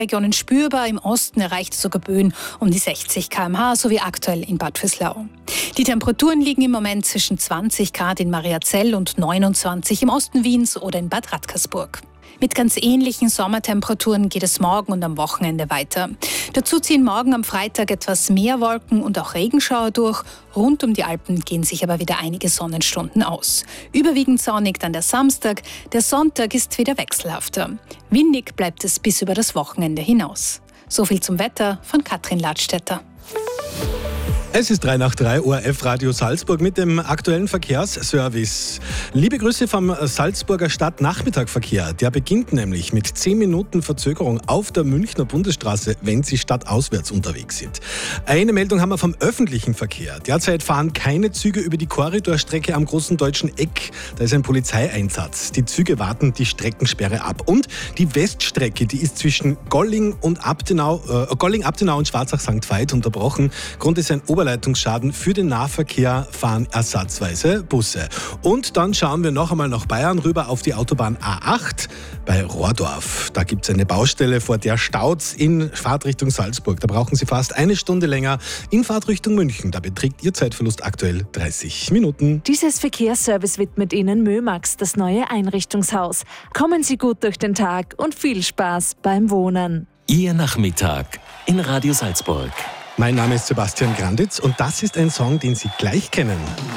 Regionen spürbar. Im Osten erreicht es sogar Böen um die 60 km/h, so wie aktuell in Bad Vöslau. Die Temperaturen liegen im Moment zwischen 20 Grad in Mariazell und 29 im Osten Wiens oder in Bad Radkersburg. Mit ganz ähnlichen Sommertemperaturen geht es morgen und am Wochenende weiter. Dazu ziehen morgen am Freitag etwas mehr Wolken und auch Regenschauer durch. Rund um die Alpen gehen sich aber wieder einige Sonnenstunden aus. Überwiegend sonnig dann der Samstag. Der Sonntag ist wieder wechselhafter. Windig bleibt es bis über das Wochenende hinaus. So viel zum Wetter von Katrin Ladstätter. Es ist 3 nach 3, ORF Radio Salzburg mit dem aktuellen Verkehrsservice. Liebe Grüße vom Salzburger Stadtnachmittagverkehr. Der beginnt nämlich mit 10 Minuten Verzögerung auf der Münchner Bundesstraße, wenn Sie stadtauswärts unterwegs sind. Eine Meldung haben wir vom öffentlichen Verkehr. Derzeit fahren keine Züge über die Korridorstrecke am Großen Deutschen Eck. Da ist ein Polizeieinsatz. Die Züge warten die Streckensperre ab. Und die Weststrecke, die ist zwischen Golling, Abtenau und Schwarzach-St. Veit unterbrochen. Grund ist ein Oberleitungsschaden. Für den Nahverkehr fahren ersatzweise Busse. Und dann schauen wir noch einmal nach Bayern rüber auf die Autobahn A8 bei Rohrdorf. Da gibt es eine Baustelle, vor der staut's in Fahrtrichtung Salzburg. Da brauchen Sie fast eine Stunde länger. In Fahrtrichtung München, da beträgt Ihr Zeitverlust aktuell 30 Minuten. Dieses Verkehrsservice widmet Ihnen Mömax, das neue Einrichtungshaus. Kommen Sie gut durch den Tag und viel Spaß beim Wohnen. Ihr Nachmittag in Radio Salzburg. Mein Name ist Sebastian Granditz und das ist ein Song, den Sie gleich kennen.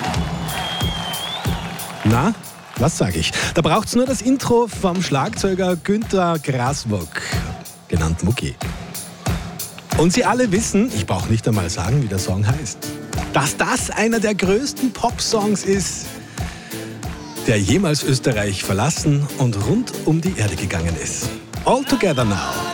Na, was sage ich? Da braucht es nur das Intro vom Schlagzeuger Günter Grassbock, genannt Mucki. Und Sie alle wissen, ich brauche nicht einmal sagen, wie der Song heißt, dass das einer der größten Pop-Songs ist, der jemals Österreich verlassen und rund um die Erde gegangen ist. All Together Now.